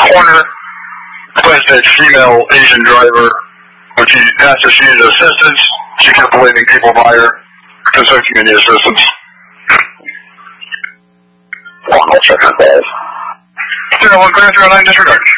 corner was a female Asian driver. When she asked if she needed assistance, she kept believing people by her because of community assistance. I'll check on that. 01 clear, 09 disregard.